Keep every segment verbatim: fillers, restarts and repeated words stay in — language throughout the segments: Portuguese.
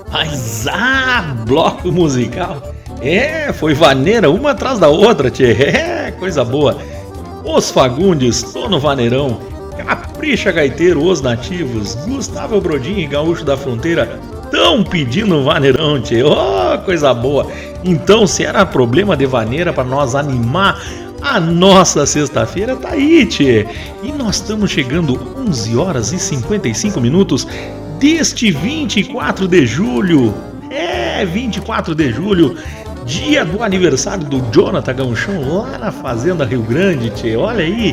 Mas, ah, bloco musical. É, foi vaneira uma atrás da outra, tchê. É, coisa boa. Os Fagundes, tô no vaneirão. Capricha Gaiteiro, Os Nativos, Gustavo Brodin e Gaúcho da Fronteira tão pedindo vaneirão, tchê. Oh, coisa boa. Então, se era problema de vaneira para nós animar a nossa sexta-feira, tá aí, tchê. E nós estamos chegando onze horas e cinquenta e cinco minutos deste vinte e quatro de julho. É, vinte e quatro de julho, dia do aniversário do Jonathan Gauchão lá na Fazenda Rio Grande, tchê. Olha aí.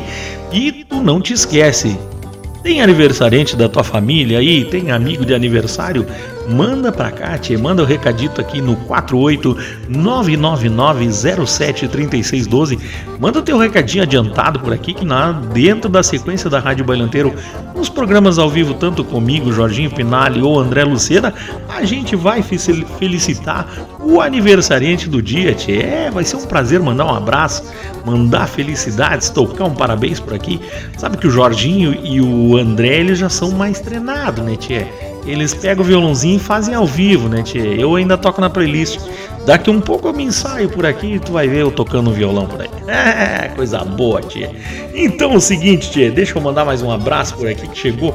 E tu não te esquece, tem aniversariante da tua família aí, tem amigo de aniversário? Manda pra cá, tchê, manda o um recadito aqui no quatro oito nove nove nove zero sete três seis um dois. Manda o teu recadinho adiantado por aqui, que na, dentro da sequência da Rádio Bailanteiro, nos programas ao vivo, tanto comigo, Jorginho Pinali ou André Lucena, a gente vai felicitar o aniversariante do dia, tchê. É, vai ser um prazer mandar um abraço, mandar felicidades, tocar um parabéns por aqui. Sabe que o Jorginho e o André, eles já são mais treinados, né, tchê? Eles pegam o violãozinho e fazem ao vivo, né, tchê? Eu ainda toco na playlist. Daqui um pouco eu me ensaio por aqui e tu vai ver eu tocando violão por aí. É, coisa boa, tchê. Então é o seguinte, tchê, deixa eu mandar mais um abraço por aqui que chegou.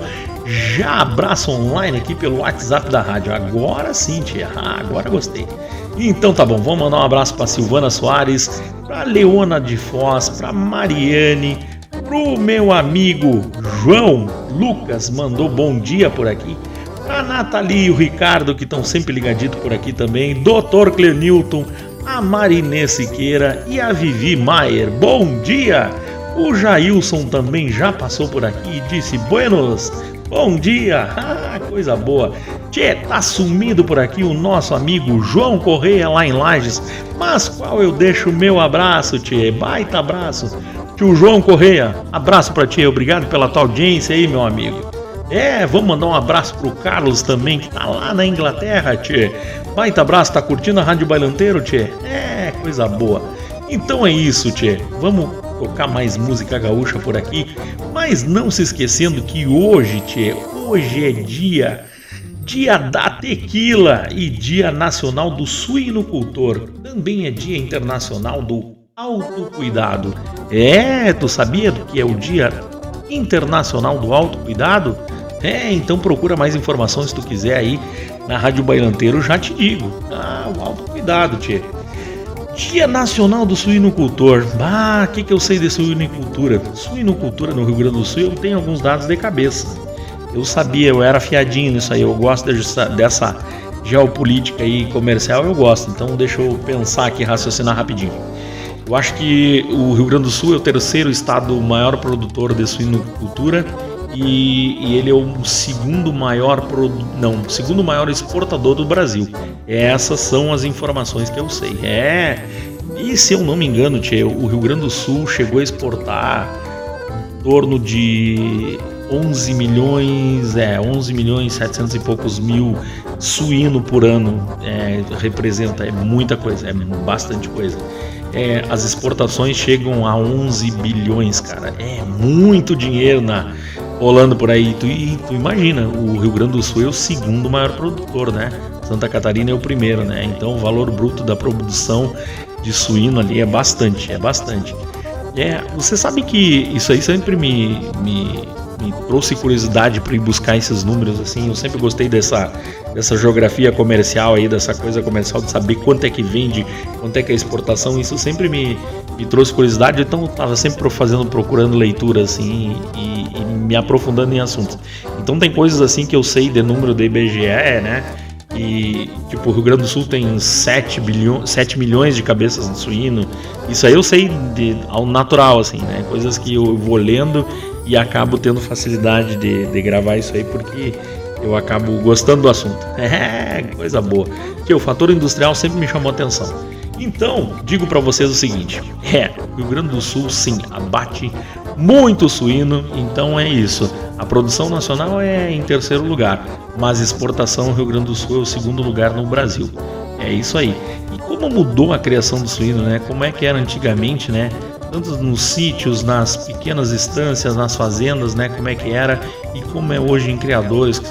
Já abraço online aqui pelo WhatsApp da rádio. Agora sim, tchê. Ah, agora gostei. Então tá bom, vamos mandar um abraço pra Silvana Soares, pra Leona de Foz, pra Mariane, pro meu amigo João Lucas, mandou bom dia por aqui. A Nathalie e o Ricardo, que estão sempre ligadito por aqui também. doutor Clenilton, a Marinê Siqueira e a Vivi Maier. Bom dia! O Jailson também já passou por aqui e disse buenos. Bom dia! Ah, coisa boa! Tchê, tá sumido por aqui o nosso amigo João Correia lá em Lages. Mas qual eu deixo o meu abraço, tchê? Baita abraço! Tio João Correia, abraço pra ti, obrigado pela tua audiência aí, meu amigo. É, vamos mandar um abraço pro Carlos também, que tá lá na Inglaterra, tchê. Baita abraço, tá curtindo a Rádio Bailanteiro, tchê? É, coisa boa. Então é isso, tchê. Vamos tocar mais música gaúcha por aqui, mas não se esquecendo que hoje, tchê, hoje é dia, dia da tequila e dia nacional do suinocultor. Também é dia internacional do autocuidado. É, tu sabia que é o dia internacional do autocuidado? É, então procura mais informações se tu quiser aí na Rádio Bailanteiro, já te digo. Ah, o autocuidado, tchê. Dia Nacional do Suinocultor. Ah, o que, que eu sei de suinocultura? Suinocultura no Rio Grande do Sul, eu tenho alguns dados de cabeça. Eu sabia, eu era afiadinho nisso aí, eu gosto dessa, dessa geopolítica aí comercial, eu gosto. Então deixa eu pensar aqui, raciocinar rapidinho. Eu acho que o Rio Grande do Sul é o terceiro estado maior produtor de suinocultura e, e ele é o segundo maior produ... não, segundo maior exportador do Brasil. Essas são as informações que eu sei. É, e se eu não me engano, tchê, o Rio Grande do Sul chegou a exportar em torno de onze milhões, é, onze milhões setecentos e poucos mil suíno por ano. É, representa, é muita coisa, é bastante coisa. É, as exportações chegam a onze bilhões, cara. É muito dinheiro na, rolando por aí. Tu, e tu imagina, o Rio Grande do Sul é o segundo maior produtor, né? Santa Catarina é o primeiro, né? Então o valor bruto da produção de suíno ali é bastante, é bastante. É, você sabe que isso aí sempre me, me, me trouxe curiosidade para ir buscar esses números, assim. Eu sempre gostei dessa, dessa geografia comercial aí, dessa coisa comercial, de saber quanto é que vende, quanto é que é a exportação. Isso sempre me, me trouxe curiosidade, então eu estava sempre fazendo, procurando leitura, assim, e, e me aprofundando em assuntos. Então tem coisas assim que eu sei de número do I B G E, né? E tipo, o Rio Grande do Sul tem sete milhões de cabeças de suíno. Isso aí eu sei de, ao natural, assim, né? Coisas que eu vou lendo e acabo tendo facilidade de, de gravar isso aí, porque eu acabo gostando do assunto. É, coisa boa. Que o fator industrial sempre me chamou a atenção. Então, digo para vocês o seguinte: é, o Rio Grande do Sul sim abate muito suíno, então é isso. A produção nacional é em terceiro lugar, mas exportação, o Rio Grande do Sul é o segundo lugar no Brasil. É isso aí. E como mudou a criação do suíno, né? Como é que era antigamente, né? Tanto nos sítios, nas pequenas estâncias, nas fazendas, né? Como é que era e como é hoje em criadores, que são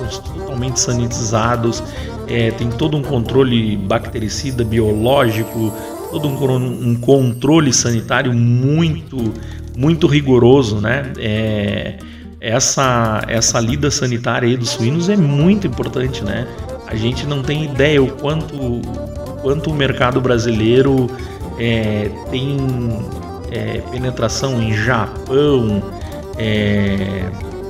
totalmente sanitizados, é, tem todo um controle bactericida, biológico, todo um, um controle sanitário muito, muito rigoroso, né? É, essa, essa lida sanitária aí dos suínos é muito importante, né? A gente não tem ideia o quanto, o quanto o mercado brasileiro é, tem é, penetração em Japão, é,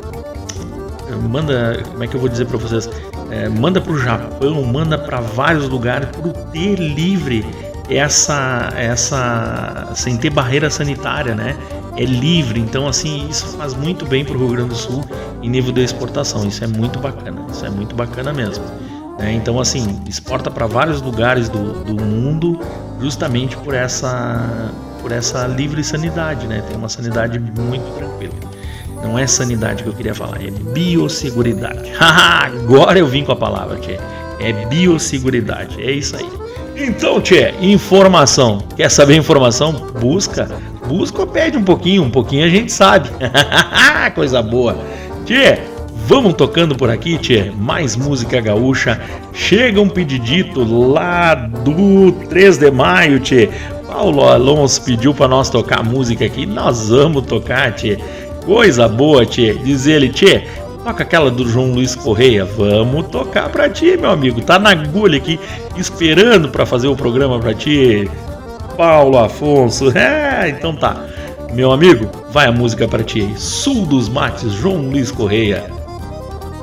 manda, como é que eu vou dizer para vocês? É, manda para o Japão, manda para vários lugares por ter livre essa, essa, sem ter barreira sanitária, né? É livre, então assim, isso faz muito bem para o Rio Grande do Sul em nível de exportação, isso é muito bacana, isso é muito bacana mesmo, né? Então assim, exporta para vários lugares do, do mundo justamente por essa, por essa livre sanidade, né? Tem uma sanidade muito tranquila. Não é sanidade que eu queria falar, é biosseguridade. Agora eu vim com a palavra, tchê. É biosseguridade, é isso aí. Então, tchê, informação. Quer saber informação? Busca. Busca ou pede um pouquinho, um pouquinho a gente sabe. Coisa boa. Tchê, vamos tocando por aqui, tchê. Mais música gaúcha. Chega um pedidito lá do três de maio, tchê. Paulo Alonso pediu para nós tocar música aqui. Nós vamos tocar, tchê. Coisa boa, tchê. Diz ele, tchê, toca aquela do João Luiz Correia. Vamos tocar pra ti, meu amigo. Tá na agulha aqui, esperando pra fazer o programa pra ti, Paulo Afonso. É, então tá. Meu amigo, vai a música pra ti aí. Sul dos Mates, João Luiz Correia.